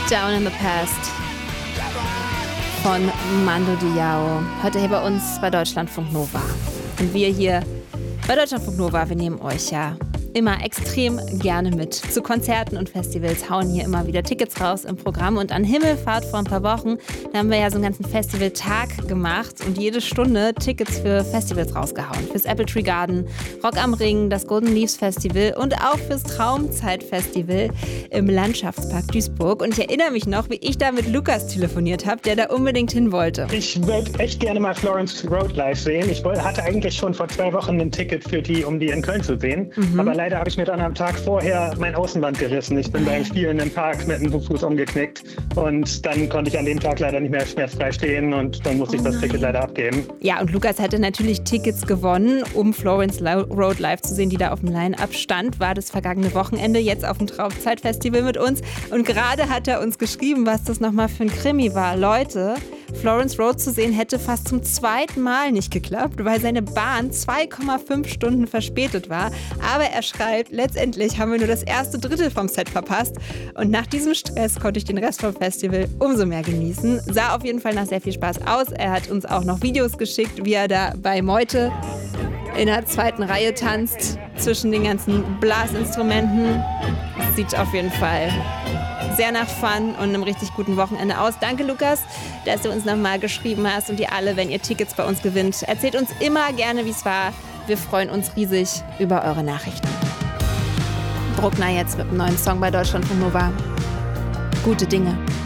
Down in the Past von Mando Diao. Heute hier bei uns bei Deutschlandfunk Nova. Und wir hier bei Deutschlandfunk Nova, wir nehmen euch ja immer extrem gerne mit zu Konzerten und Festivals, hauen hier immer wieder Tickets raus im Programm. Und an Himmelfahrt vor ein paar Wochen, da haben wir ja so einen ganzen Festivaltag gemacht und jede Stunde Tickets für Festivals rausgehauen. Fürs Apple Tree Garden, Rock am Ring, das Golden Leaves Festival und auch fürs Traumzeit-Festival im Landschaftspark Duisburg. Und ich erinnere mich noch, wie ich da mit Lukas telefoniert habe, der da unbedingt hin wollte. Ich würde echt gerne mal Florence Road live sehen. Ich hatte eigentlich schon vor 2 Wochen ein Ticket für die, um die in Köln zu sehen. Aber leider habe ich mir dann am Tag vorher mein Außenband gerissen. Ich bin beim Spielen im Park mit dem Fuß umgeknickt und dann konnte ich an dem Tag leider nicht mehr schmerzfrei stehen und dann musste ich das Ticket leider abgeben. Ja, und Lukas hatte natürlich Tickets gewonnen, um Florence Road live zu sehen, die da auf dem Line-Up stand. War das vergangene Wochenende jetzt auf dem Traumzeit-Festival mit uns. Und gerade hat er uns geschrieben, was das nochmal für ein Krimi war. Leute, Florence Road zu sehen hätte fast zum 2. Mal nicht geklappt, weil seine Bahn 2,5 Stunden verspätet war. Aber er schreibt, letztendlich haben wir nur das erste Drittel vom Set verpasst. Und nach diesem Stress konnte ich den Rest vom Festival umso mehr genießen. Sah auf jeden Fall nach sehr viel Spaß aus. Er hat uns auch noch Videos geschickt, wie er da bei Meute in der 2. Reihe tanzt, zwischen den ganzen Blasinstrumenten. Das sieht auf jeden Fall sehr nach Fun und einem richtig guten Wochenende aus. Danke, Lukas, dass du uns nochmal geschrieben hast. Und ihr alle, wenn ihr Tickets bei uns gewinnt, erzählt uns immer gerne, wie es war. Wir freuen uns riesig über eure Nachrichten. Bruckner jetzt mit einem neuen Song bei Deutschlandfunk Nova. Gute Dinge.